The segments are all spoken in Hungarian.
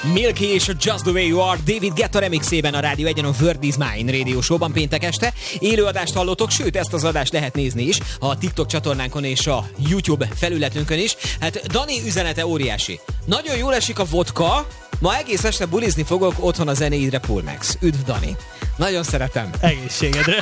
Milky és a Just the Way You Are David Guetta remixében a Rádió 1-en a Word is Mine Radio Show-ban péntek este. Élőadást hallottok, sőt ezt az adást lehet nézni is a TikTok csatornánkon és a YouTube felületünkön is. Hát Dani üzenete óriási. Nagyon jól esik a vodka, ma egész este bulizni fogok otthon a zenéidre, Pullmax. Üdv, Dani. Nagyon szeretem. Egészségedre.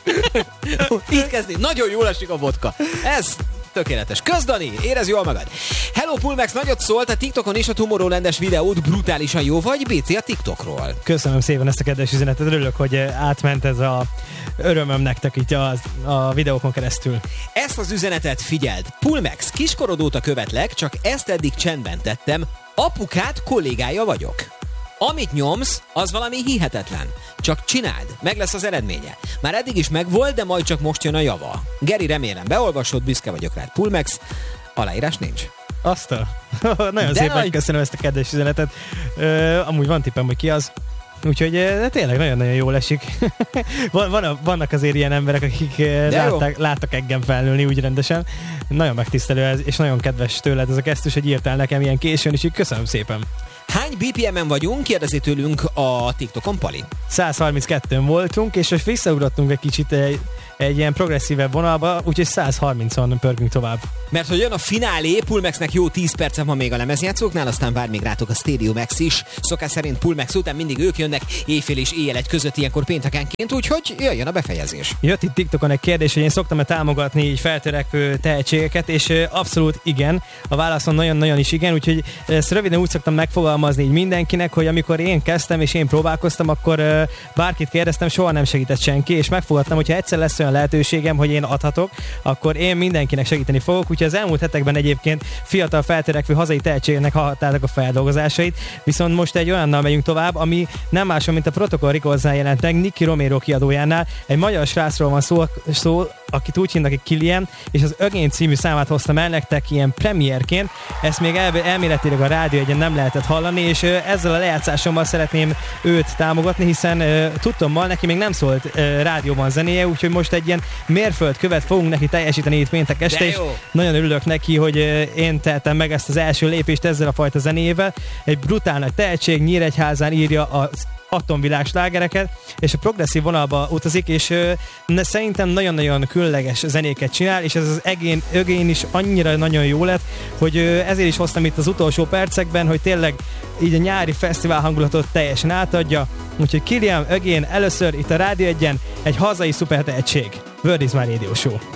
Így kezdni. Nagyon jól esik a vodka. Ez tökéletes. Kösz, Dani, érezd jól magad. Hello, Pullmax, nagyot szólt, a TikTokon is a Tomorrowland-es videót brutálisan jó vagy, BC a TikTokról. Köszönöm szépen ezt a kedves üzenetet, örülök, hogy átment ez a örömöm nektek itt a videókon keresztül. Ezt az üzenetet figyeld. Pullmax, kiskorod óta követlek, csak ezt eddig csendben tettem, apukád kollégája vagyok. Amit nyomsz, az valami hihetetlen. Csak csináld, meg lesz az eredménye. Már eddig is megvolt, de majd csak most jön a java. Geri, remélem beolvasod, büszke vagyok rád. Pullmax, aláírás nincs. Nagyon szépen köszönöm ezt a kedves üzenetet. Amúgy van tippem, hogy ki az. Úgyhogy de tényleg nagyon-nagyon jól esik. Vannak azért ilyen emberek, akik láttak engem felnőni úgy rendesen. Nagyon megtisztelő ez, és nagyon kedves tőled ez a gesztus, hogy írtál nekem ilyen későn, és így köszönöm szépen. Hány BPM-en vagyunk? Kérdezi tőlünk a TikTokon Pali. 132-ön voltunk, és most visszaugrottunk egy kicsit egy ilyen progresszívebb vonalba, úgyhogy 130-on pörgünk tovább. Mert hogy jön a finálé, Pullmaxnek jó 10 perce van még a lemezjátszóknál, aztán vár még rátok a Stadium X is. Szokás szerint Pullmax után mindig ők jönnek éjfél és éjjel egy között, ilyenkor péntekenként, úgyhogy jöjjön a befejezés. Jött itt TikTokon egy kérdés, hogy én szoktam-e támogatni így feltörekvő tehetségeket, és abszolút igen. A válaszom nagyon-nagyon is igen, úgyhogy ezt röviden úgy szoktam megfogalmazni így mindenkinek, hogy amikor én kezdtem és én próbálkoztam, akkor bárkit kérdeztem, soha nem segített senki, és megfogadtam, hogyha egyszer lesz olyan lehetőségem, hogy én adhatok, akkor én mindenkinek segíteni fogok. Úgyhogy az elmúlt hetekben egyébként fiatal feltörekvő hazai tehetségeknek hallhattátok a feldolgozásait, viszont most egy olyannal megyünk tovább, ami nem máson, mint a Protocol Recordsnál jelent meg, Nicky Romero kiadójánál. Egy magyar srácról van szó, akit úgy hívnak, hogy Kilian, és az Again című számát hoztam el nektek ilyen premierként. Ezt még elméletileg a Rádió 1-en nem lehetett hallani, és ezzel a lejátszásommal szeretném őt támogatni, hiszen tudtommal neki még nem szólt rádióban zenéje, úgyhogy most egy ilyen mérföldkövet fogunk neki teljesíteni itt péntek este, és nagyon örülök neki, hogy én tehetem meg ezt az első lépést ezzel a fajta zenével. Egy brutál nagy tehetség, Nyíregyházán írja az atomvilág slágereket, és a progresszív vonalba utazik, és szerintem nagyon-nagyon különleges zenéket csinál, és ez az Again is annyira nagyon jó lett, hogy ezért is hoztam itt az utolsó percekben, hogy tényleg így a nyári fesztivál hangulatot teljesen átadja. Úgyhogy Kilian, Again először itt a Rádió 1-en egy hazai szuper tehetség. Word is Mine Radio Show.